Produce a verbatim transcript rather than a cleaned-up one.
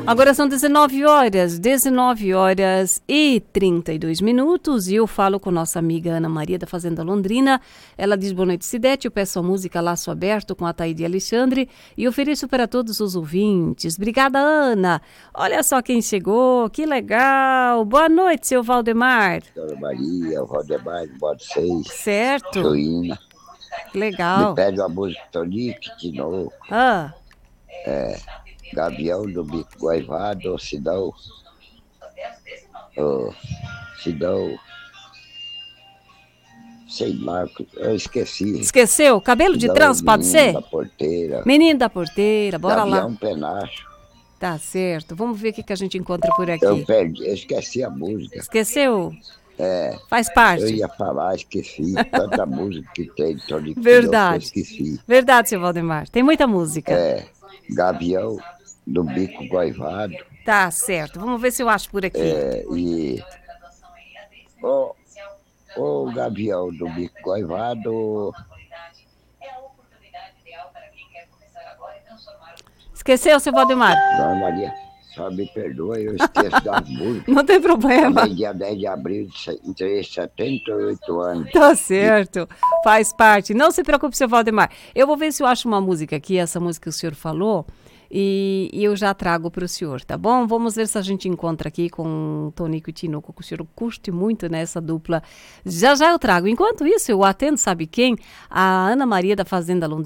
Agora são dezenove horas, dezenove horas e trinta e dois minutos, e eu falo com nossa amiga Ana Maria da Fazenda Londrina. Ela diz: boa noite, Cidete, eu peço a música Laço Aberto com a Taíde Alexandre e ofereço para todos os ouvintes. Obrigada, Ana. Olha só quem chegou, que legal. Boa noite, seu Valdemar. Dona Maria, o Valdemar, pode ser. Certo. Joina. Legal. Me pede uma música Tonique de novo. Ah. É, Gavião do Bico Goivado, ou se não, ou se não, sei lá, eu esqueci. Esqueceu? Cabelo de trans, pode ser? Menino da Porteira. Menino da Porteira, bora lá. Gavião Penacho. Tá certo. Vamos ver o que, que a gente encontra por aqui. Eu perdi, eu esqueci a música. Esqueceu? É. Faz parte. Eu ia falar, esqueci. Tanta música que tem, Tonique. Verdade. Eu esqueci. Verdade, seu Valdemar. Tem muita música. É. Gavião do Bico Goivado. Tá certo. Vamos ver se eu acho por aqui. É, e o, o Gavião do Bico Goivado. Esqueceu, seu Valdemar? Dona Maria, só me perdoa, eu esqueço das músicas. Não tem problema. Também dia dez de abril, entrei setenta e oito anos. Tá certo. Faz parte. Não se preocupe, seu Valdemar. Eu vou ver se eu acho uma música aqui, essa música que o senhor falou. E, e eu já trago para o senhor, tá bom? Vamos ver se a gente encontra aqui com o Tonico e Tinoco, que o senhor curte muito nessa dupla. Já já eu trago. Enquanto isso, eu atendo, sabe quem? A Ana Maria da Fazenda Londrina.